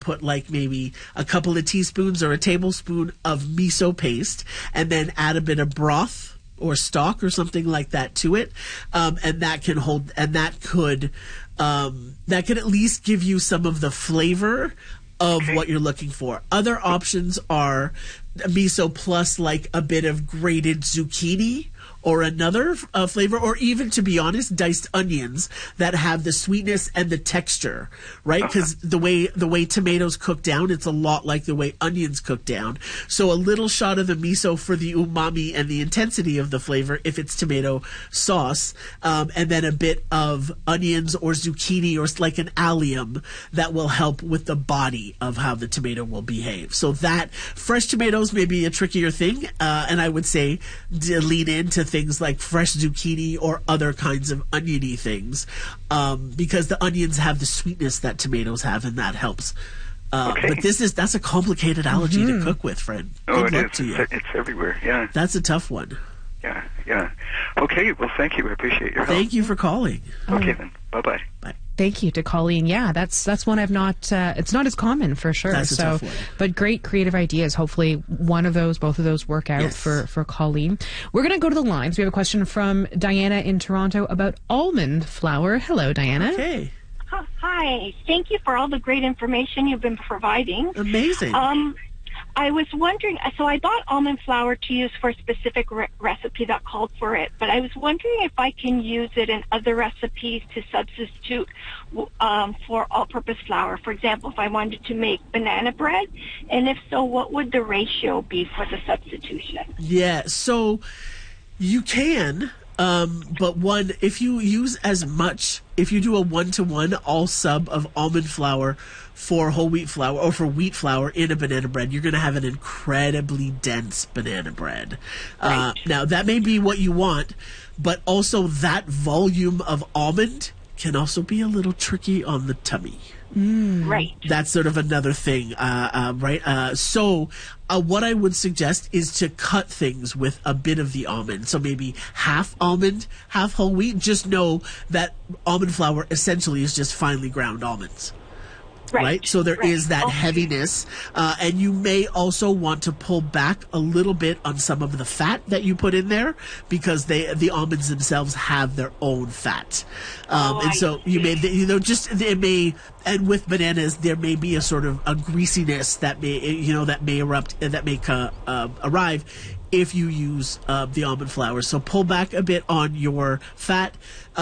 put like maybe a couple of teaspoons or a tablespoon of miso paste, and then add a bit of broth or stock or something like that to it, and that can hold, and that could at least give you some of the flavor of what you're looking for. Other options are miso plus like a bit of grated zucchini or another flavor, or even, to be honest, diced onions that have the sweetness and the texture, right? Because the way tomatoes cook down, it's a lot like the way onions cook down. So a little shot of the miso for the umami and the intensity of the flavor if it's tomato sauce, and then a bit of onions or zucchini or like an allium that will help with the body of how the tomato will behave. So that fresh tomatoes may be a trickier thing, and I would say lean into things like fresh zucchini or other kinds of oniony things, because the onions have the sweetness that tomatoes have, and that helps. But that's a complicated allergy to cook with, friend. Good luck to you. It's everywhere. Yeah, that's a tough one. Yeah. Okay. Well, thank you. I appreciate your help. Thank you for calling. Okay then. Bye. Thank you to Colleen. Yeah, that's one I've not. It's not as common for sure. That's a tough one. But great creative ideas. Hopefully, both of those work out for Colleen. We're going to go to the lines. We have a question from Diana in Toronto about almond flour. Hello, Diana. Okay. Hi. Thank you for all the great information you've been providing. Amazing. I was wondering, so I bought almond flour to use for a specific recipe that called for it, but I was wondering if I can use it in other recipes to substitute for all-purpose flour. For example, if I wanted to make banana bread, and if so, what would the ratio be for the substitution? Yeah, so you can, but if you use if you do a 1-to-1 all sub of almond flour for whole wheat flour or for wheat flour in a banana bread, you're going to have an incredibly dense banana bread. Right. Now, that may be what you want, but also that volume of almond can also be a little tricky on the tummy. Right. That's sort of another thing, right? So what I would suggest is to cut things with a bit of the almond. So maybe half almond, half whole wheat. Just know that almond flour essentially is just finely ground almonds. Right? So there is that heaviness. And you may also want to pull back a little bit on some of the fat that you put in there, because the almonds themselves have their own fat. And so you may, it may, and with bananas, there may be a sort of a greasiness that may arrive if you use the almond flour. So pull back a bit on your fat.